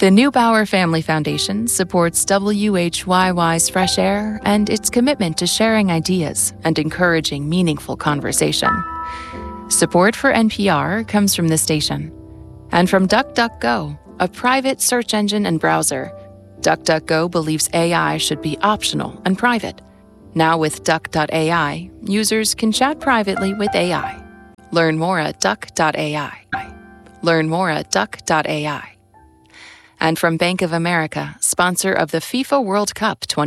The Neubauer Family Foundation supports WHYY's Fresh Air and its commitment to sharing ideas and encouraging meaningful conversation. Support for NPR comes from the station and from DuckDuckGo, a private search engine and browser. DuckDuckGo believes AI should be optional and private. Now with Duck.ai, users can chat privately with AI. Learn more at Duck.ai. Learn more at Duck.ai. And from Bank of America, sponsor of the FIFA World Cup 2020.